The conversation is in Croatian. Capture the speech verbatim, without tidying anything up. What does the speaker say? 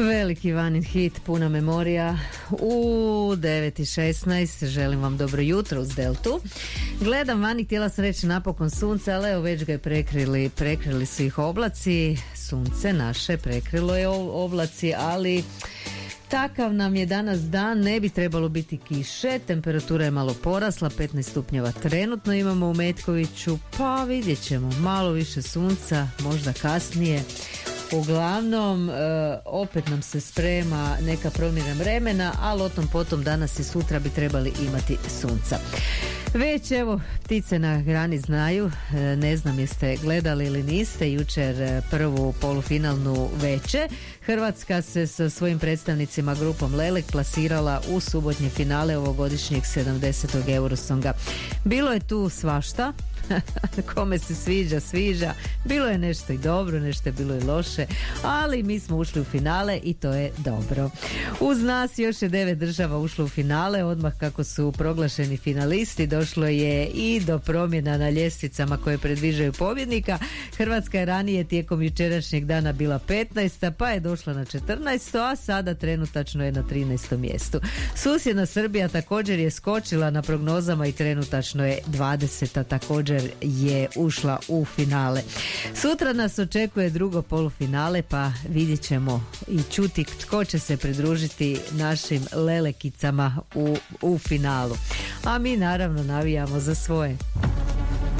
Veliki Vanin hit, puna memorija u devet i šesnaest. Želim vam dobro jutro uz Deltu. Gledam vani, htjela sam reći napokon sunce, ali evo već ga je prekrili, prekrili su ih oblaci. Sunce naše prekrilo je oblaci, ali takav nam je danas dan, ne bi trebalo biti kiše, temperatura je malo porasla, petnaest stupnjeva trenutno imamo u Metkoviću, pa vidjet ćemo, malo više sunca, možda kasnije. Uglavnom, e, opet nam se sprema neka promjena vremena, ali o tom potom danas i sutra bi trebali imati sunca. Već evo, ptice na grani znaju, e, ne znam jeste gledali ili niste, jučer prvu polufinalnu veče. Hrvatska se sa svojim predstavnicima grupom Lelek plasirala u subotnje finale ovogodišnjeg sedamdesetog Eurosonga. Bilo je tu svašta, kome se sviđa, sviđa. Bilo je nešto i dobro, nešto je bilo i loše, ali mi smo ušli u finale i to je dobro. Uz nas još je devet država ušlo u finale, odmah kako su proglašeni finalisti došlo je i do promjena na ljestvicama koje predviđaju pobjednika. Hrvatska je ranije tijekom jučerašnjeg dana bila petnaesta, pa je došla na četrnaesto, a sada trenutačno je na trinaestom mjestu. Susjedna Srbija također je skočila na prognozama i trenutačno je dvadeseta, također je ušla u finale. Sutra nas očekuje drugo polufinale, pa vidjet ćemo i čuti tko će se pridružiti našim lelekicama u, u finalu. A mi naravno navijamo za svoje.